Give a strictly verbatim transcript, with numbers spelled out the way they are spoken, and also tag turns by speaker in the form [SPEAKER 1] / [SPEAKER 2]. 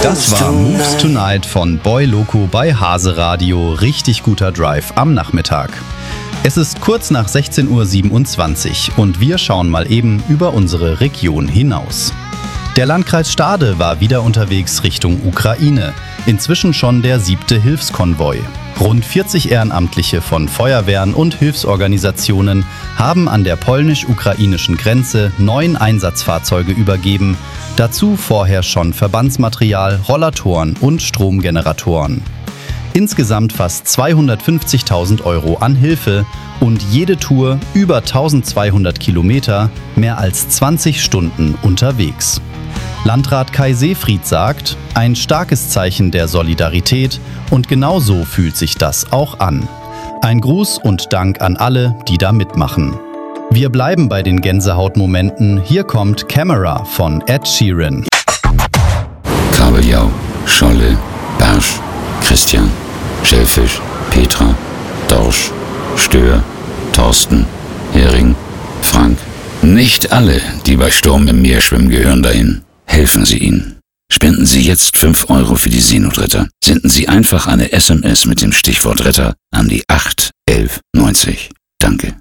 [SPEAKER 1] Das war Moves Tonight von Boy Loco bei Hase Radio. Richtig guter Drive am Nachmittag. Es ist kurz nach sechzehn Uhr siebenundzwanzig und wir schauen mal eben über unsere Region hinaus. Der Landkreis Stade war wieder unterwegs Richtung Ukraine. Inzwischen schon der siebte Hilfskonvoi. Rund vierzig Ehrenamtliche von Feuerwehren und Hilfsorganisationen haben an der polnisch-ukrainischen Grenze neun Einsatzfahrzeuge übergeben, dazu vorher schon Verbandsmaterial, Rollatoren und Stromgeneratoren. Insgesamt fast zweihundertfünfzigtausend Euro an Hilfe und jede Tour über eintausendzweihundert Kilometer, mehr als zwanzig Stunden unterwegs. Landrat Kai Seefried sagt, ein starkes Zeichen der Solidarität und genau so fühlt sich das auch an. Ein Gruß und Dank an alle, die da mitmachen. Wir bleiben bei den Gänsehautmomenten. Hier kommt Camera von Ed Sheeran.
[SPEAKER 2] Kabeljau, Scholle, Barsch, Christian, Schellfisch, Petra, Dorsch, Stör, Thorsten, Hering, Frank. Nicht alle, die bei Sturm im Meer schwimmen, gehören dahin. Helfen Sie ihnen. Spenden Sie jetzt fünf Euro für die Seenotretter. Senden Sie einfach eine S M S mit dem Stichwort Retter an die acht elf neunzig. Danke.